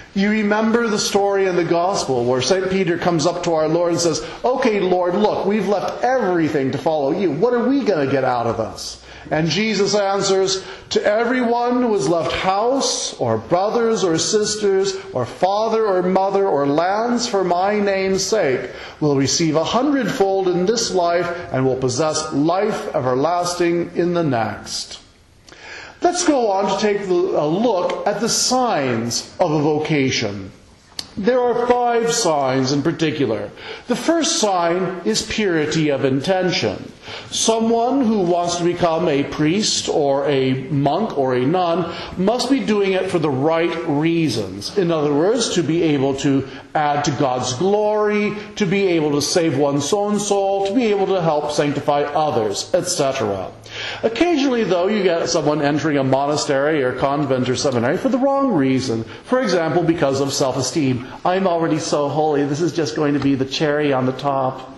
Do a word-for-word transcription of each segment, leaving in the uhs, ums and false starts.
You remember the story in the Gospel where Saint Peter comes up to our Lord and says, "Okay, Lord, look, we've left everything to follow you. What are we going to get out of this?" And Jesus answers, "To everyone who has left house, or brothers or sisters, or father or mother, or lands for my name's sake, will receive a hundredfold in this life and will possess life everlasting in the next." Let's go on to take a look at the signs of a vocation. There are five signs in particular. The first sign is purity of intention. Someone who wants to become a priest or a monk or a nun must be doing it for the right reasons. In other words, to be able to add to God's glory, to be able to save one's own soul, to be able to help sanctify others, et cetera. Occasionally, though, you get someone entering a monastery or convent or seminary for the wrong reason. For example, because of self-esteem. I'm already so holy, this is just going to be the cherry on the top.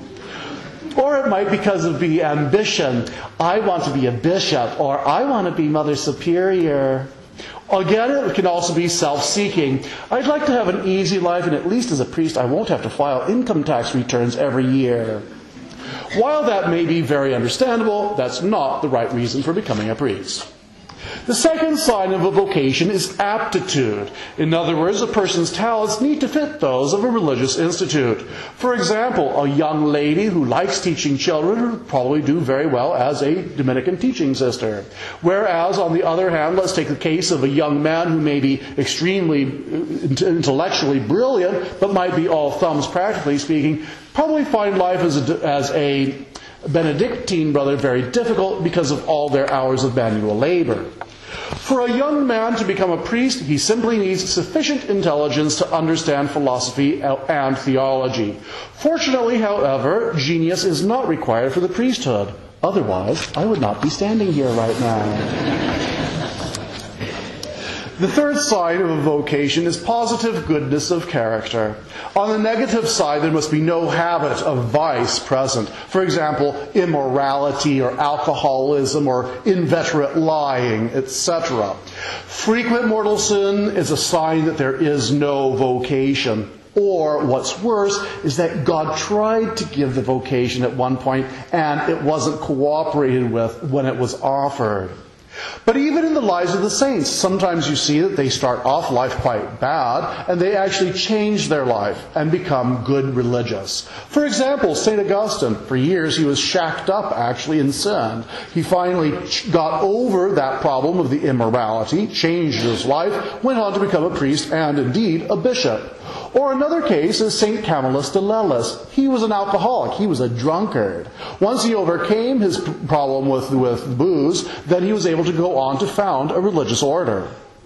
Or it might be because of the ambition. I want to be a bishop, or I want to be Mother Superior. Again, it can also be self-seeking. I'd like to have an easy life, and at least as a priest I won't have to file income tax returns every year. While that may be very understandable, that's not the right reason for becoming a priest. The second sign of a vocation is aptitude. In other words, a person's talents need to fit those of a religious institute. For example, a young lady who likes teaching children would probably do very well as a Dominican teaching sister. Whereas, on the other hand, let's take the case of a young man who may be extremely intellectually brilliant, but might be all thumbs, practically speaking, probably find life as a, as a Benedictine brother very difficult because of all their hours of manual labor. For a young man to become a priest, he simply needs sufficient intelligence to understand philosophy and theology. Fortunately, however, genius is not required for the priesthood. Otherwise, I would not be standing here right now. The third sign of a vocation is positive goodness of character. On the negative side, there must be no habit of vice present. For example, immorality or alcoholism or inveterate lying, et cetera. Frequent mortal sin is a sign that there is no vocation. Or, what's worse, is that God tried to give the vocation at one point and it wasn't cooperated with when it was offered. But even in the lives of the saints, sometimes you see that they start off life quite bad, and they actually change their life and become good religious. For example, Saint Augustine, for years he was shacked up actually in sin. He finally got over that problem of the immorality, changed his life, went on to become a priest and indeed a bishop. Or another case is Saint Camillus de Lellis. He was an alcoholic. He was a drunkard. Once he overcame his problem with, with booze, then he was able to go on to found a religious order.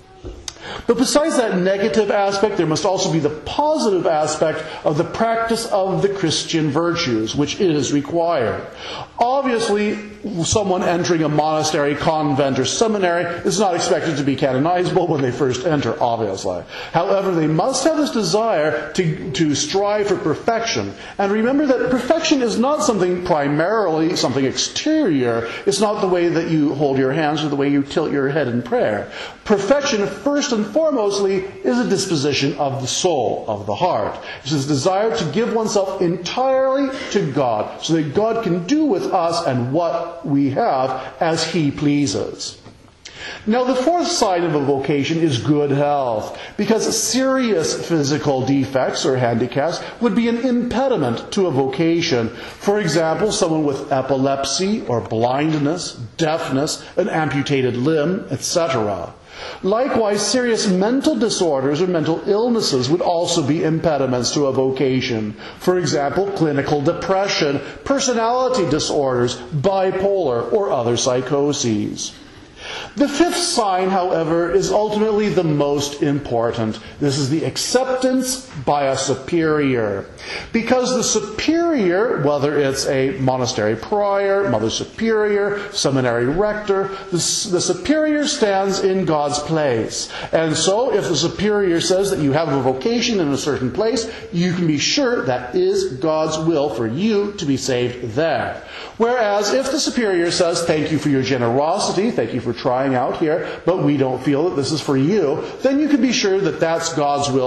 But besides that negative aspect, there must also be the positive aspect of the practice of the Christian virtues, which is required. Obviously, someone entering a monastery, convent, or seminary is not expected to be canonizable when they first enter, obviously. However, they must have this desire to, to strive for perfection. And remember that perfection is not something primarily, something exterior. It's not the way that you hold your hands or the way you tilt your head in prayer. Perfection, first and foremostly, is a disposition of the soul, of the heart. It's this desire to give oneself entirely to God, so that God can do with us and what we have as He pleases. Now, the fourth side of a vocation is good health, because serious physical defects or handicaps would be an impediment to a vocation. For example, someone with epilepsy or blindness, deafness, an amputated limb, et cetera. Likewise, serious mental disorders or mental illnesses would also be impediments to a vocation. For example, clinical depression, personality disorders, bipolar, or other psychoses. The fifth sign, however, is ultimately the most important. This is the acceptance by a superior. Because the superior, whether it's a monastery prior, mother superior, seminary rector, the, the superior stands in God's place. And so if the superior says that you have a vocation in a certain place, you can be sure that is God's will for you to be saved there. Whereas if the superior says, thank you for your generosity, thank you for trying out here, but we don't feel that this is for you, then you can be sure that that's God's will